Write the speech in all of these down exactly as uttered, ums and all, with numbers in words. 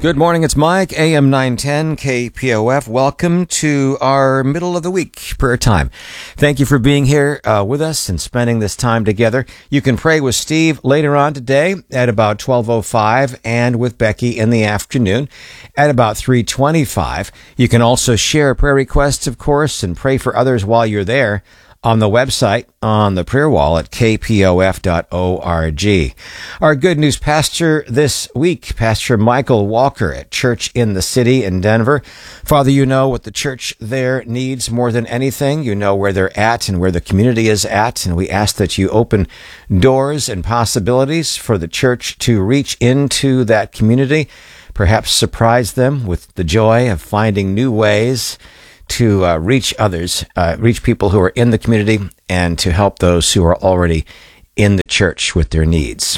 Good morning, it's Mike, A M nine ten K P O F. Welcome to our middle of the week prayer time. Thank you for being here uh, with us and spending this time together. You can pray with Steve later on today at about twelve oh five and with Becky in the afternoon at about three twenty-five. You can also share prayer requests, of course, and pray for others while you're there on the website, on the prayer wall at k p o f dot org. Our good news pastor this week, Pastor Michael Walker at Church in the City in Denver. Father, you know what the church there needs more than anything. You know where they're at and where the community is at, and we ask that you open doors and possibilities for the church to reach into that community, perhaps surprise them with the joy of finding new ways to uh, reach others, uh, reach people who are in the community, and to help those who are already in the church with their needs.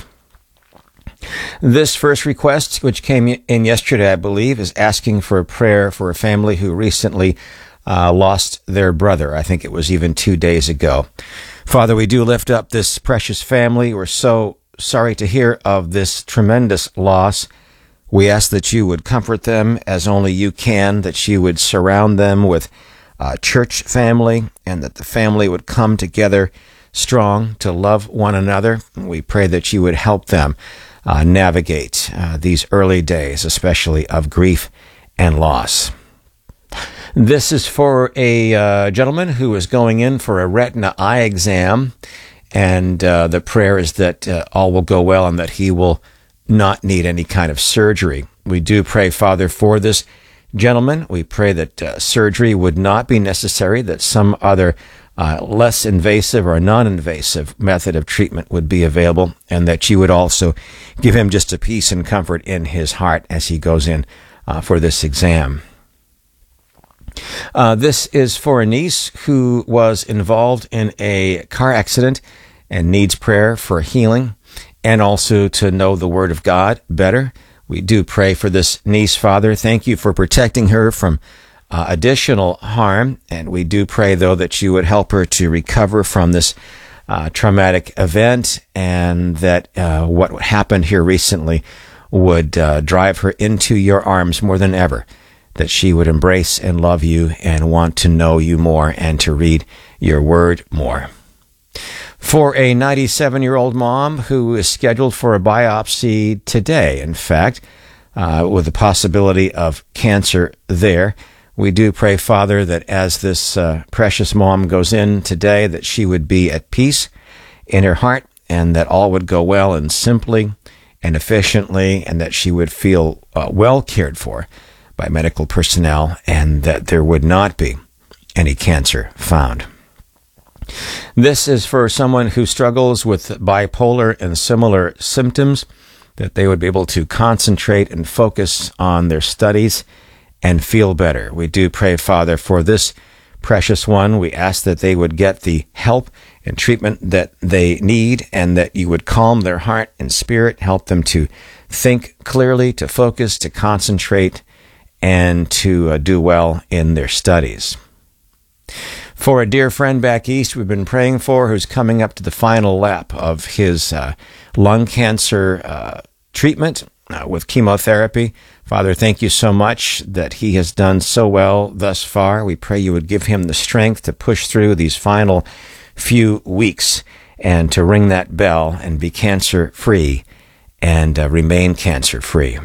This first request, which came in yesterday, I believe, is asking for a prayer for a family who recently uh, lost their brother. I think it was even two days ago. Father, we do lift up this precious family. We're so sorry to hear of this tremendous loss. We ask that you would comfort them as only you can, that you would surround them with a church family, and that the family would come together strong to love one another. We pray that you would help them uh, navigate uh, these early days, especially of grief and loss. This is for a uh, gentleman who is going in for a retina eye exam, and uh, the prayer is that uh, all will go well and that he will not need any kind of surgery. We do pray, Father, for this gentleman. We pray that uh, surgery would not be necessary, that some other uh, less invasive or non-invasive method of treatment would be available, and that you would also give him just a peace and comfort in his heart as he goes in uh, for this exam. Uh, this is for a niece who was involved in a car accident and needs prayer for healing, and also to know the Word of God better. We do pray for this niece, Father. Thank you for protecting her from uh, additional harm. And we do pray, though, that you would help her to recover from this uh, traumatic event, and that uh, what happened here recently would uh, drive her into your arms more than ever, that she would embrace and love you and want to know you more and to read your Word more. For a ninety-seven-year-old mom who is scheduled for a biopsy today, in fact, uh, with the possibility of cancer there, we do pray, Father, that as this uh, precious mom goes in today, that she would be at peace in her heart, and that all would go well and simply and efficiently, and that she would feel uh, well cared for by medical personnel, and that there would not be any cancer found. This is for someone who struggles with bipolar and similar symptoms, that they would be able to concentrate and focus on their studies and feel better. We do pray, Father, for this precious one. We ask that they would get the help and treatment that they need, and that you would calm their heart and spirit, help them to think clearly, to focus, to concentrate, and to uh, do well in their studies. For a dear friend back east we've been praying for, who's coming up to the final lap of his uh, lung cancer uh, treatment uh, with chemotherapy. Father, thank you so much that he has done so well thus far. We pray you would give him the strength to push through these final few weeks and to ring that bell and be cancer-free and uh, remain cancer-free.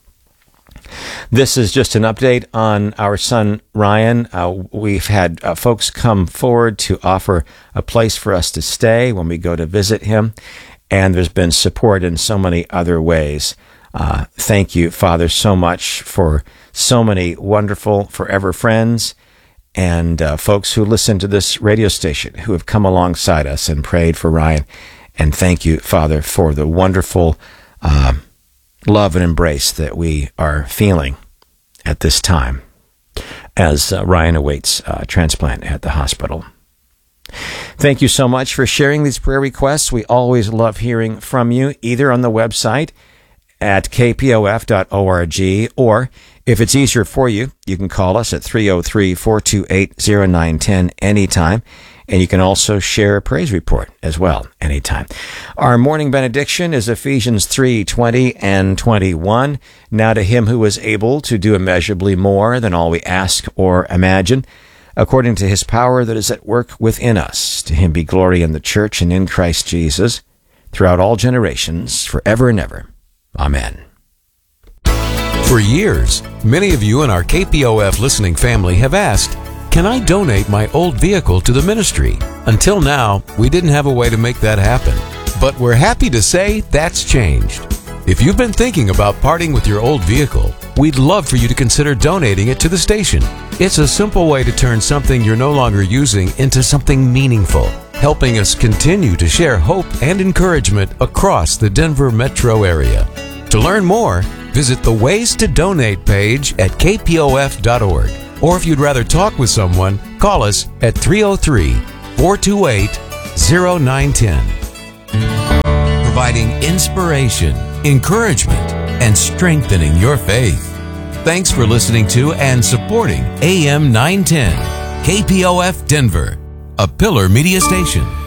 This is just an update on our son, Ryan. Uh, we've had uh, folks come forward to offer a place for us to stay when we go to visit him, and there's been support in so many other ways. Uh, thank you, Father, so much for so many wonderful forever friends and uh, folks who listen to this radio station who have come alongside us and prayed for Ryan. And thank you, Father, for the wonderful uh, love and embrace that we are feeling at this time as uh, Ryan awaits uh, transplant at the hospital. Thank you so much for sharing these prayer requests. We always love hearing from you, either on the website at k p o f dot org, or if it's easier for you, you can call us at three oh three, four two eight, oh nine one oh anytime. And you can also share a praise report as well anytime. Our morning benediction is Ephesians three twenty and twenty-one. Now to him who is able to do immeasurably more than all we ask or imagine, according to his power that is at work within us, to him be glory in the church and in Christ Jesus, throughout all generations, forever and ever. Amen. For years, many of you in our K P O F listening family have asked, can I donate my old vehicle to the ministry? Until now, we didn't have a way to make that happen. But we're happy to say that's changed. If you've been thinking about parting with your old vehicle, we'd love for you to consider donating it to the station. It's a simple way to turn something you're no longer using into something meaningful, helping us continue to share hope and encouragement across the Denver metro area. To learn more, visit the Ways to Donate page at k p o f dot org. Or if you'd rather talk with someone, call us at three oh three, four two eight, oh nine one oh. Providing inspiration, encouragement, and strengthening your faith. Thanks for listening to and supporting A M nine ten, K P O F Denver, a Pillar Media Station.